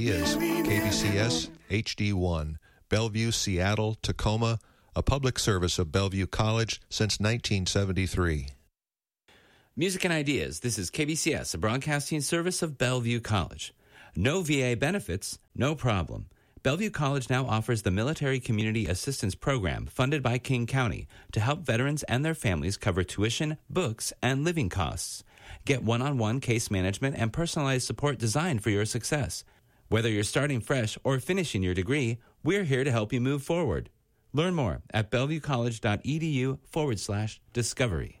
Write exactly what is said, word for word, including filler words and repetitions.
is K B C S H D one, Bellevue, Seattle, Tacoma, a public service of Bellevue College since nineteen seventy-three. Music and Ideas. This is K B C S, a broadcasting service of Bellevue College. No V A benefits, no problem. Bellevue College now offers the Military Community Assistance Program funded by King County to help veterans and their families cover tuition, books, and living costs. Get one-on-one case management and personalized support designed for your success. Whether you're starting fresh or finishing your degree, we're here to help you move forward. Learn more at bellevuecollege.edu forward slash discovery.